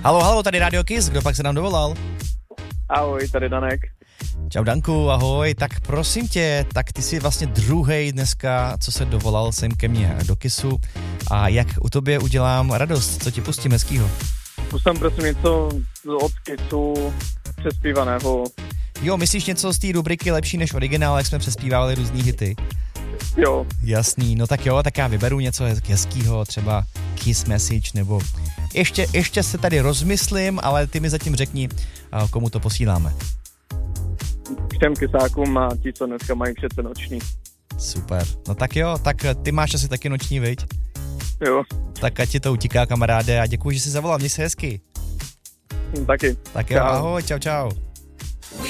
Halo, tady Radio Kiss, kdo pak se nám dovolal? Ahoj, tady Danek. Čau Danku, ahoj, tak prosím tě, tak ty jsi vlastně druhej dneska, co se dovolal sem ke mně do Kissu a jak u tobě udělám radost, co ti pustím hezkýho? Pustím prosím něco od Kissu přespívaného. Jo, myslíš něco z té rubriky lepší než originál, jak jsme přespívali různý hity? Jo. Jasný, no tak jo, tak já vyberu něco hezkýho, třeba Kiss Message, nebo ještě se tady rozmyslím, ale ty mi zatím řekni, komu to posíláme. K těm kysákům a ti, co dneska mají přece noční. Super, no tak jo, tak ty máš asi taky noční, viď? Jo. Tak ať ti to utíká, kamaráde, a děkuji, že jsi zavolal, měj se hezky. Taky. Tak jo, ahoj, čau.